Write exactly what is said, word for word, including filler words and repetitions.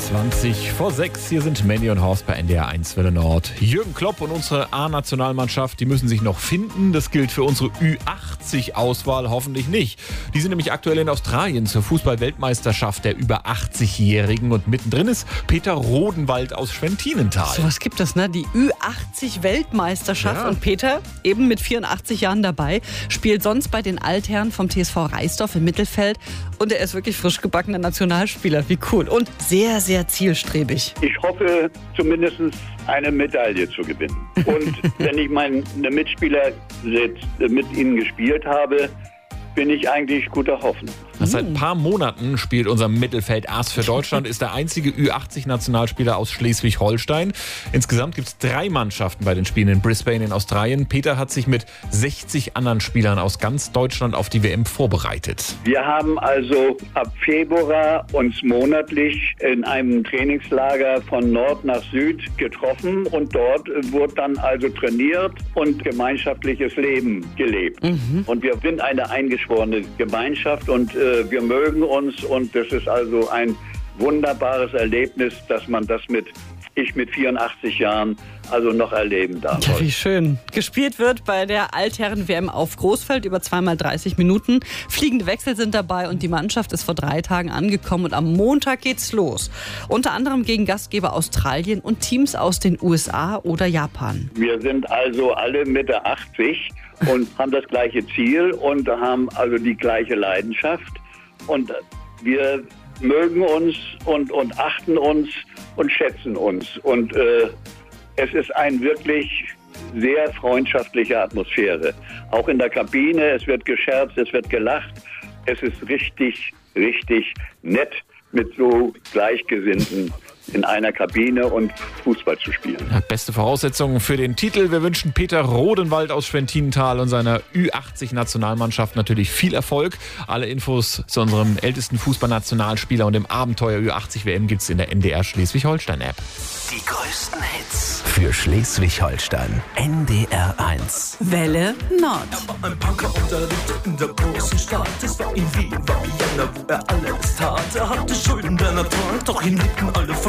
zwanzig vor sechs. Hier sind Mandy und Horst bei N D R eins Welle Nord. Jürgen Klopp und unsere A-Nationalmannschaft, die müssen sich noch finden. Das gilt für unsere Ü achtzig Auswahl hoffentlich nicht. Die sind nämlich aktuell in Australien zur Fußball-Weltmeisterschaft der über achtzig-Jährigen. Und mittendrin ist Peter Rodenwald aus Schwentinental. So was gibt es, ne? Die Ü achtzig Weltmeisterschaft. Ja. Und Peter, eben mit vierundachtzig Jahren dabei, spielt sonst bei den Altherren vom T S V Reisdorf im Mittelfeld. Und er ist wirklich frisch gebackener Nationalspieler. Wie cool. Und sehr, sehr zielstrebig. Ich hoffe, zumindest eine Medaille zu gewinnen. Und wenn ich meine Mitspieler mit ihnen gespielt habe, bin ich eigentlich guter Hoffnung. Seit ein paar Monaten spielt unser Mittelfeld-Ass für Deutschland, ist der einzige Ü achtzig-Nationalspieler aus Schleswig-Holstein. Insgesamt gibt es drei Mannschaften bei den Spielen in Brisbane in Australien. Peter hat sich mit sechzig anderen Spielern aus ganz Deutschland auf die W M vorbereitet. Wir haben also ab Februar uns monatlich in einem Trainingslager von Nord nach Süd getroffen und dort wurde dann also trainiert und gemeinschaftliches Leben gelebt. Mhm. Und wir sind eine eingeschworene Gemeinschaft und äh, wir mögen uns und das ist also ein wunderbares Erlebnis, dass man das mit, ich mit vierundachtzig Jahren, also noch erleben darf. Ja, wie schön. Gespielt wird bei der Altherren-W M auf Großfeld über zweimal dreißig Minuten. Fliegende Wechsel sind dabei und die Mannschaft ist vor drei Tagen angekommen und am Montag geht's los. Unter anderem gegen Gastgeber Australien und Teams aus den U S A oder Japan. Wir sind also alle Mitte achtzig und haben das gleiche Ziel und haben also die gleiche Leidenschaft und wir mögen uns und, und achten uns und schätzen uns und äh, es ist eine wirklich sehr freundschaftliche Atmosphäre. Auch in der Kabine, es wird gescherzt, es wird gelacht. Es ist richtig, richtig nett, mit so Gleichgesinnten in einer Kabine und Fußball zu spielen. Ja, beste Voraussetzungen für den Titel. Wir wünschen Peter Rodenwald aus Schwentinental und seiner Ü achtzig-Nationalmannschaft natürlich viel Erfolg. Alle Infos zu unserem ältesten Fußballnationalspieler und dem Abenteuer Ü achtzig W M gibt's in der N D R Schleswig-Holstein-App. Die größten Hits für Schleswig-Holstein. N D R eins. Welle Nord. Ein Punker unterrichtet in der großen Stadt. Es war in Wien, war Vienna, wo er alles tat. Er hatte Schulden der Natur, doch ihn liebten alle.